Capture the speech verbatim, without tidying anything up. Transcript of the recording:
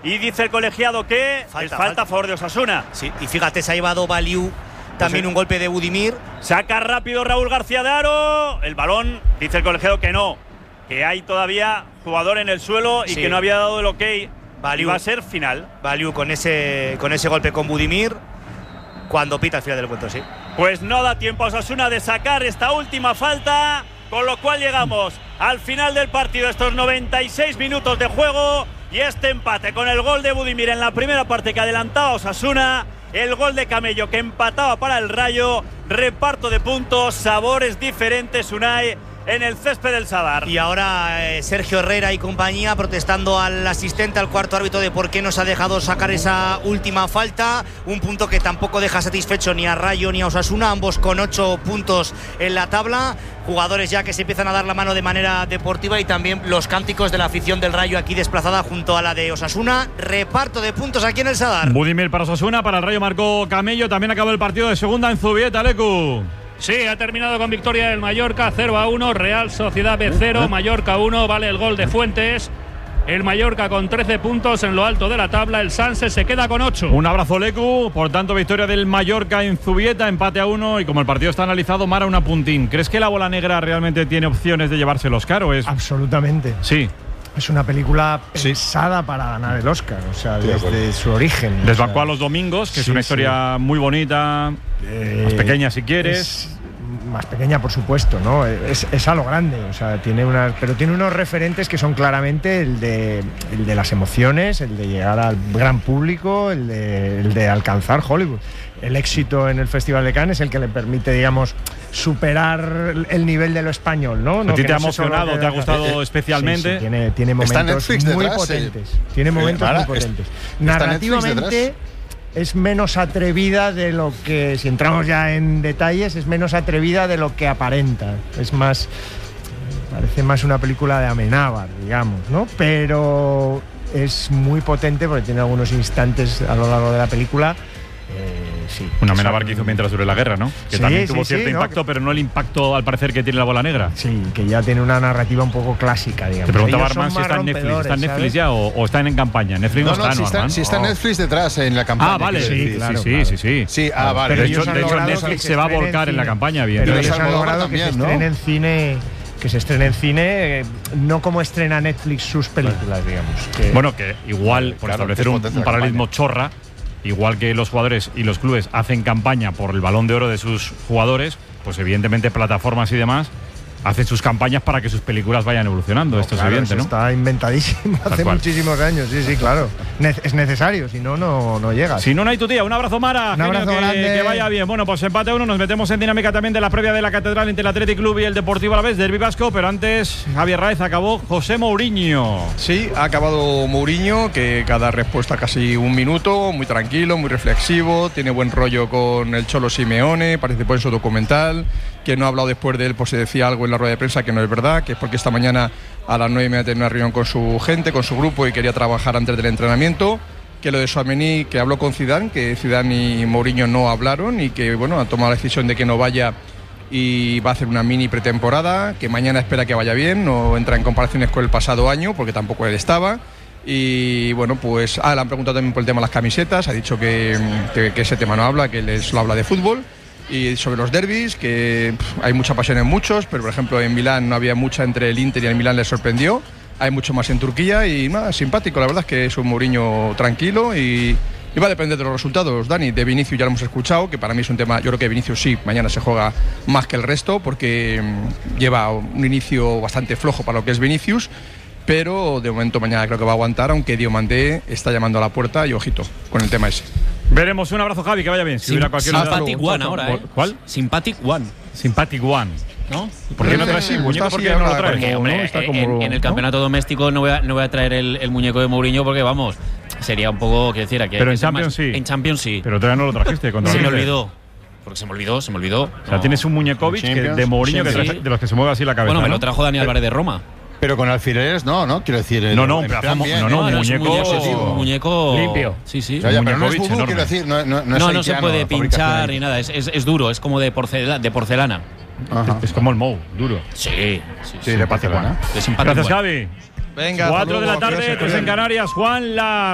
y dice el colegiado que falta, es falta, falta a favor de Osasuna. Sí, y fíjate, se ha llevado Baliu también pues un golpe de Budimir. Saca rápido Raúl García de Aro. El balón, dice el colegiado que no, que hay todavía jugador en el suelo y sí, que no había dado el ok. Baliu, va a ser final. Baliu con ese, con ese golpe con Budimir cuando pita al final del encuentro, sí. Pues no da tiempo a Osasuna de sacar esta última falta, con lo cual llegamos al final del partido, estos noventa y seis minutos de juego y este empate con el gol de Budimir en la primera parte que adelantaba a Osasuna, el gol de Camello que empataba para el Rayo, reparto de puntos, sabores diferentes, Unai, en el césped del Sadar. Y ahora eh, Sergio Herrera y compañía protestando al asistente, al cuarto árbitro, de por qué nos ha dejado sacar esa última falta. Un punto que tampoco deja satisfecho ni a Rayo ni a Osasuna, ambos con ocho puntos en la tabla. Jugadores ya que se empiezan a dar la mano de manera deportiva y también los cánticos de la afición del Rayo aquí desplazada junto a la de Osasuna. Reparto de puntos aquí en el Sadar. Budimir para Osasuna, para el Rayo marcó Camello. También acabó el partido de segunda en Zubieta, Lecu. Sí, ha terminado con victoria del Mallorca, cero a uno, Real Sociedad B cero, Mallorca uno, vale el gol de Fuentes. El Mallorca con trece puntos en lo alto de la tabla, el Sanse se queda con ocho. Un abrazo, Lecu. Por tanto, victoria del Mallorca en Zubieta, empate a uno, y como el partido está analizado, Mara, una puntín. ¿Crees que la bola negra realmente tiene opciones de llevarse el Oscar o es...? Absolutamente. Sí. Es una película pensada sí. para ganar el Oscar, o sea, sí, desde bueno. su origen. Desbancó o sea, a Los Domingos, que sí, es una historia sí. muy bonita, eh, más pequeña si quieres. Más pequeña, por supuesto, ¿no? Es, es a lo grande, o sea, tiene unas, pero tiene unos referentes que son claramente el de, el de las emociones, el de llegar al gran público, el de, el de alcanzar Hollywood. El éxito en el Festival de Cannes es el que le permite, digamos, superar el nivel de lo español, ¿no? ¿A ti te ha emocionado, te ha gustado especialmente? Sí, sí, tiene, tiene momentos muy detrás, potentes. Sí. Tiene momentos Ahora, muy potentes. Es, Narrativamente es menos atrevida de lo que, si entramos ya en detalles, es menos atrevida de lo que aparenta. Es más, parece más una película de Amenábar, digamos, ¿no? Pero es muy potente porque tiene algunos instantes a lo largo de la película. Eh, sí, una Amenábar que hizo mientras duró la guerra, ¿no? Que sí, también sí, tuvo sí, cierto ¿no? impacto, pero no el impacto al parecer que tiene la bola negra. Sí, que ya tiene una narrativa un poco clásica, digamos. Te preguntaba Armand si está en Netflix. ¿Está en Netflix ¿sabes? ya o, o está en campaña? Netflix no, no, no está, si ¿no, está, Armand? si está oh. Netflix detrás en la campaña. Ah, vale, sí, decir, claro, sí, claro. sí, sí. Sí, ah, vale. Pero de hecho, de hecho Netflix se va a volcar en la campaña, bien. Pero ellos han logrado también, que se ¿no? estrene en cine... que se estrene en cine, eh, no como estrena Netflix sus películas, digamos. Que bueno, que igual, por claro, establecer un, un paralelismo chorra, igual que los jugadores y los clubes hacen campaña por el Balón de Oro de sus jugadores, pues evidentemente plataformas y demás hacen sus campañas para que sus películas vayan evolucionando. No, Esto claro, es evidente, eso ¿no? Está inventadísimo hace cual. muchísimos años, sí, sí, claro. Ne- es necesario, si no, no, no llegas. Si no, no hay tu tía. Un abrazo, Mara. Un abrazo Genio, que, grande. que vaya bien. Bueno, pues empate a uno. Nos metemos en dinámica también de la previa de la Catedral entre el Athletic Club y el Deportivo Alavés, derbi vasco. Pero antes, Javier Raez, acabó José Mourinho. Sí, ha acabado Mourinho, que cada respuesta casi un minuto, muy tranquilo, muy reflexivo, tiene buen rollo con el Cholo Simeone, participó en su documental. Que no ha hablado después de él, pues se decía algo en la rueda de prensa que no es verdad, que es porque esta mañana a las nueve y media tenía una reunión con su gente, con su grupo y quería trabajar antes del entrenamiento. Que lo de Tchouaméni, que habló con Zidane, que Zidane y Mourinho no hablaron y que bueno, ha tomado la decisión de que no vaya y va a hacer una mini pretemporada, que mañana espera que vaya bien, no entra en comparaciones con el pasado año porque tampoco él estaba. Y bueno, pues ah, le han preguntado también por el tema de las camisetas, ha dicho que, que, que ese tema no habla, que él solo habla de fútbol. Y sobre los derbis, que pff, hay mucha pasión en muchos, pero por ejemplo en Milán no había mucha entre el Inter y el Milán, le sorprendió. Hay mucho más en Turquía y nada, simpático, la verdad es que es un Mourinho tranquilo y, y va a depender de los resultados. Dani, de Vinicius ya lo hemos escuchado, que para mí es un tema, yo creo que Vinicius sí, mañana se juega más que el resto porque mmm, lleva un inicio bastante flojo para lo que es Vinicius, pero de momento mañana creo que va a aguantar, aunque Diomandé está llamando a la puerta y ojito con el tema ese. Veremos. Un abrazo, Javi, que vaya bien. Si Sim- hubiera cualquier Sympathetic One ahora, ¿eh? ¿Cuál? Sympathetic One. Sympathetic One. ¿No? ¿Por qué no traes el muñeco? ¿Por qué no lo traes? Porque, hombre, ¿no? Está en, como, en el campeonato ¿no? doméstico no voy a, no voy a traer el, el muñeco de Mourinho porque, vamos, sería un poco, quiero decir, aquí Pero hay en que ser Champions más- sí. En Champions sí. Pero todavía no lo trajiste. Contra Se me Liverpool. olvidó. Porque se me olvidó, se me olvidó. O sea, tienes un muñecovic que de Mourinho que Sí. trae- de los que se mueve así la cabeza. Bueno, me ¿no? lo trajo Dani Álvarez de Roma. Pero con alfileres no, ¿no? Quiero decir… No, no, un en pedazo plan mo- bien, no, ¿eh? no, un no, es un muñeco- muñeco, es un muñeco limpio. Sí, sí. Ya, ya, pero no es Muñekovic vudú, enorme. quiero decir, no, no, no, No, es no se haitiano, puede la fabricación pinchar ahí. ni nada. Es, es, es duro, es como de, porcela- de porcelana. Ajá. Es como el Mou, duro. Sí, sí, Sí, sí. de porcelana. De simpático. Gracias, Javi. Venga, Cuatro hasta de la luego, tarde, que tres en Canarias. Juan La